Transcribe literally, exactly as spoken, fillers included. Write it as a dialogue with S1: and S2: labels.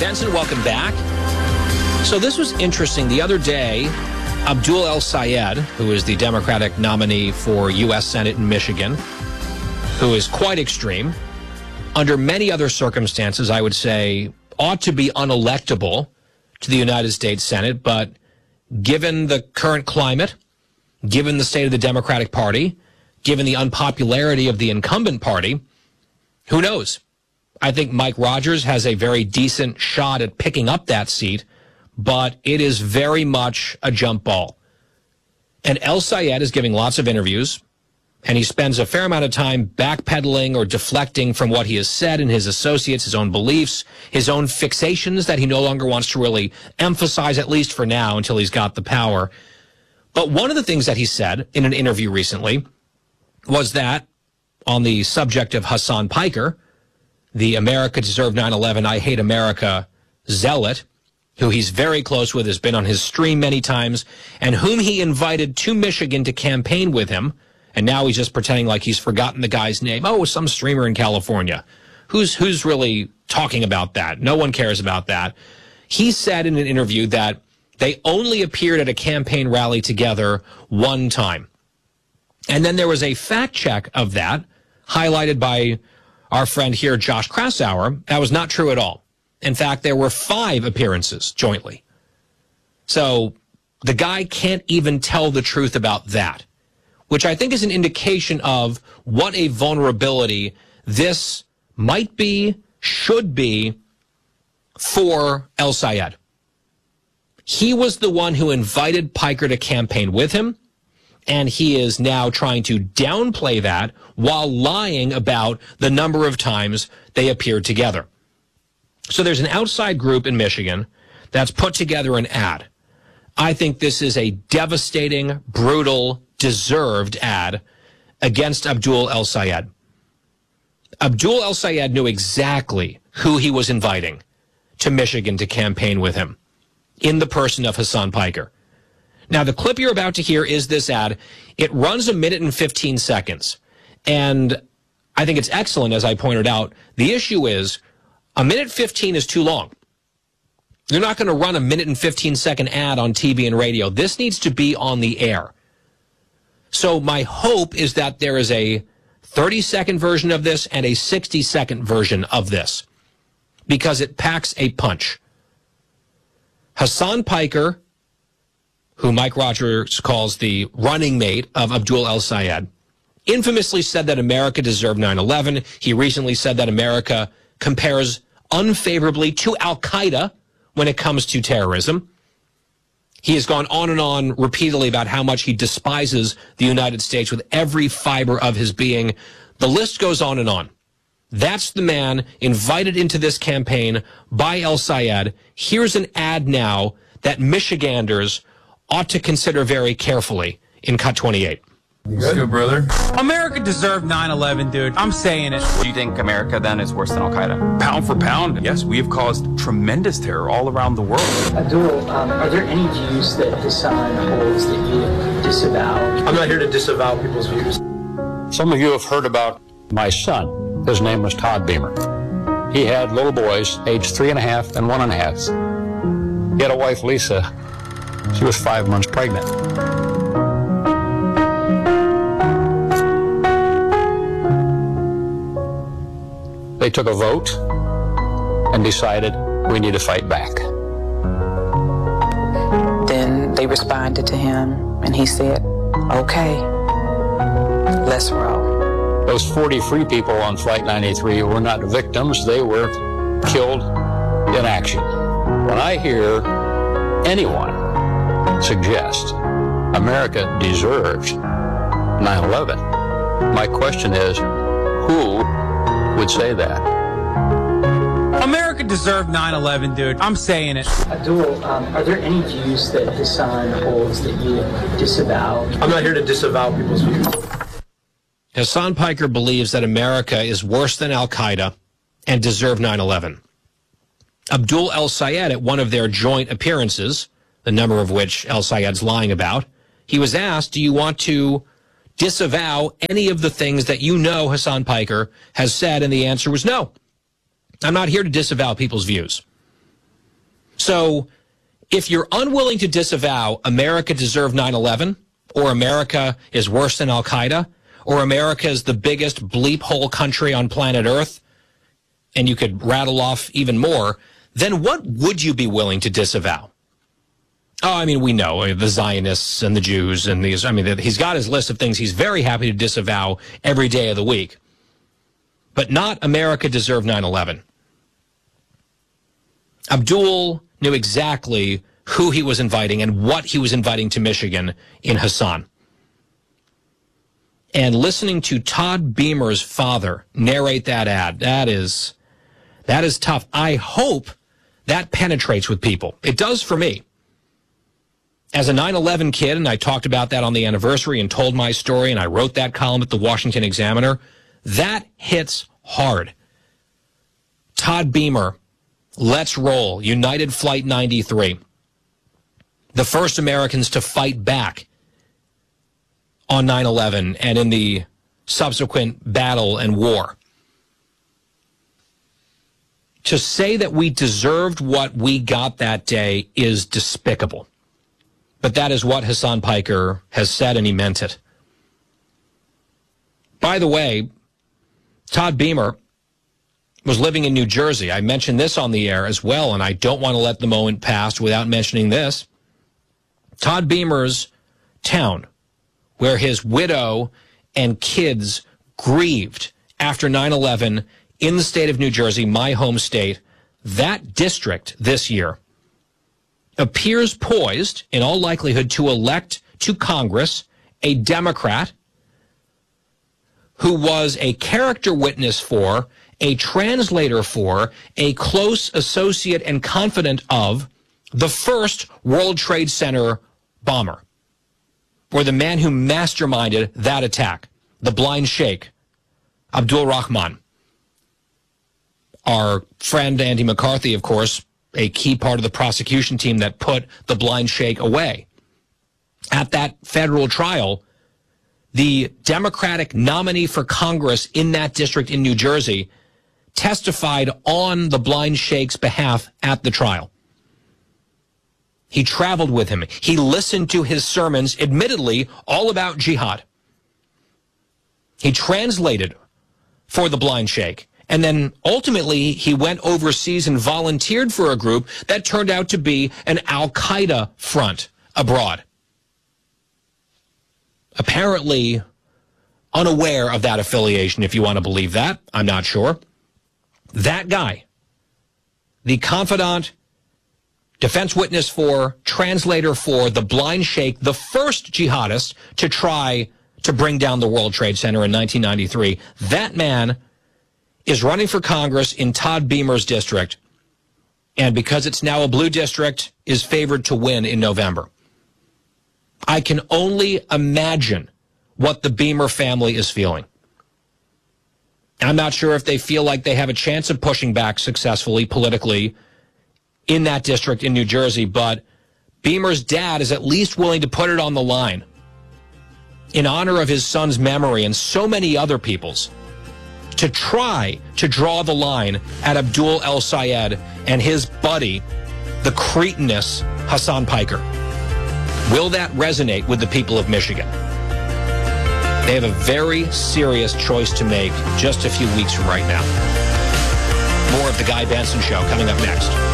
S1: Benson, welcome back. So this was interesting. The other day, Abdul El-Sayed, who is the Democratic nominee for U S Senate in Michigan, who is quite extreme, under many other circumstances, I would say, ought to be unelectable to the United States Senate, but given the current climate, given the state of the Democratic Party, given the unpopularity of the incumbent party, who knows? I think Mike Rogers has a very decent shot at picking up that seat, but it is very much a jump ball. And El-Sayed is giving lots of interviews, and he spends a fair amount of time backpedaling or deflecting from what he has said and his associates, his own beliefs, his own fixations that he no longer wants to really emphasize, at least for now, until he's got the power. But one of the things that he said in an interview recently was that, on the subject of Hasan Piker, the America Deserved nine eleven, I Hate America zealot, who he's very close with, has been on his stream many times, and whom he invited to Michigan to campaign with him, and now he's just pretending like he's forgotten the guy's name. Oh, some streamer in California. Who's, who's really talking about that? No one cares about that. He said in an interview that they only appeared at a campaign rally together one time. And then there was a fact check of that, highlighted by our friend here, Josh Krausauer. That was not true at all. In fact, there were five appearances jointly. So the guy can't even tell the truth about that, which I think is an indication of what a vulnerability this might be, should be, for El-Sayed. He was the one who invited Piker to campaign with him, and he is now trying to downplay that while lying about the number of times they appeared together. So there's an outside group in Michigan that's put together an ad. I think this is a devastating, brutal, deserved ad against Abdul El-Sayed. Abdul El-Sayed knew exactly who he was inviting to Michigan to campaign with him, in the person of Hasan Piker. Now, the clip you're about to hear is this ad. It runs a minute and fifteen seconds. And I think it's excellent, as I pointed out. The issue is, a minute fifteen is too long. You're not going to run a minute and fifteen second ad on T V and radio. This needs to be on the air. So my hope is that there is a thirty second version of this and a sixty second version of this, because it packs a punch. Hasan Piker, who Mike Rogers calls the running mate of Abdul El-Sayed, infamously said that America deserved nine eleven. He recently said that America compares unfavorably to Al-Qaeda when it comes to terrorism. He has gone on and on repeatedly about how much he despises the United States with every fiber of his being. The list goes on and on. That's the man invited into this campaign by El-Sayed. Here's an ad now that Michiganders ought to consider very carefully in Cut twenty-eight.
S2: Let's go, brother.
S3: America deserved nine eleven, dude. I'm saying it.
S4: Do you think America then is worse than Al-Qaeda?
S2: Pound for pound, yes, we have caused tremendous terror all around the world.
S5: Abdul, um, are there any views that Hasan holds that you disavow?
S6: I'm not here to disavow people's views.
S7: Some of you have heard about my son. His name was Todd Beamer. He had little boys, aged three and a half and one and a half. He had a wife, Lisa. She was five months pregnant. They took a vote and decided we need to fight back.
S8: Then they responded to him, and he said, okay, let's roll.
S7: Those forty free people on Flight ninety-three were not victims. They were killed in action. When I hear anyone suggest America deserves nine eleven, my question is, who would say that?
S3: America deserved nine eleven, dude. I'm saying it.
S5: Abdul, um, are there any views that Hasan holds that you disavow?
S6: I'm not here to disavow people's views.
S1: Hasan Piker believes that America is worse than Al-Qaeda and deserved nine eleven. Abdul El-Sayed, at one of their joint appearances, the number of which El-Sayed's lying about, he was asked, do you want to disavow any of the things that you know Hasan Piker has said? And the answer was no. I'm not here to disavow people's views. So if you're unwilling to disavow America deserved nine eleven, or America is worse than Al-Qaeda, or America is the biggest bleep hole country on planet Earth, and you could rattle off even more, then what would you be willing to disavow? Oh, I mean, we know the Zionists and the Jews and these. I mean, he's got his list of things he's very happy to disavow every day of the week. But not America deserved nine eleven. Abdul knew exactly who he was inviting and what he was inviting to Michigan in Hassan. And listening to Todd Beamer's father narrate that ad, that is, that is tough. I hope that penetrates with people. It does for me. As a nine eleven kid, and I talked about that on the anniversary and told my story, and I wrote that column at the Washington Examiner, that hits hard. Todd Beamer, let's roll, United Flight ninety-three. The first Americans to fight back on nine eleven and in the subsequent battle and war. To say that we deserved what we got that day is despicable. But that is what Hassan Piker has said, and he meant it. By the way, Todd Beamer was living in New Jersey. I mentioned this on the air as well, and I don't want to let the moment pass without mentioning this. Todd Beamer's town, where his widow and kids grieved after nine eleven in the state of New Jersey, my home state, that district this year appears poised, in all likelihood, to elect to Congress a Democrat who was a character witness for, a translator for, a close associate and confidant of the first World Trade Center bomber, or the man who masterminded that attack, the blind sheikh, Abdul Rahman. Our friend Andy McCarthy, of course, a key part of the prosecution team that put the blind sheikh away. At that federal trial, the Democratic nominee for Congress in that district in New Jersey testified on the blind sheikh's behalf at the trial. He traveled with him. He listened to his sermons, admittedly, all about jihad. He translated for the blind sheikh. And then ultimately he went overseas and volunteered for a group that turned out to be an Al-Qaeda front abroad. Apparently unaware of that affiliation, if you want to believe that. I'm not sure. That guy, the confidant, defense witness for, translator for the blind sheikh, the first jihadist to try to bring down the World Trade Center in nineteen ninety-three, that man is running for Congress in Todd Beamer's district, and because it's now a blue district, is favored to win in November. I can only imagine what the Beamer family is feeling. I'm not sure if they feel like they have a chance of pushing back successfully politically in that district in New Jersey, but Beamer's dad is at least willing to put it on the line in honor of his son's memory and so many other people's, to try to draw the line at Abdul El-Sayed and his buddy, the cretinous Hassan Piker. Will that resonate with the people of Michigan? They have a very serious choice to make just a few weeks from right now. More of The Guy Benson Show coming up next.